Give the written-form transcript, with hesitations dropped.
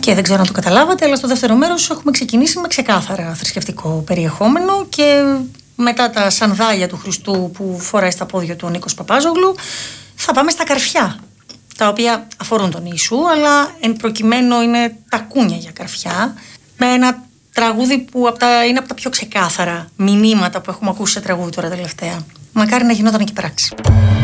Και δεν ξέρω αν το καταλάβατε, αλλά στο δεύτερο μέρος έχουμε ξεκινήσει με ξεκάθαρα θρησκευτικό περιεχόμενο και μετά τα σανδάλια του Χριστού που φοράει στα πόδια του ο Νίκος Παπάζογλου θα πάμε στα καρφιά, τα οποία αφορούν τον Ιησού, αλλά εν προκειμένου είναι τα κούνια για καρφιά, με ένα τραγούδι που είναι από τα πιο ξεκάθαρα μηνύματα που έχουμε ακούσει σε τραγούδι τώρα τελευταία. Μακάρι να γινόταν και πράξη.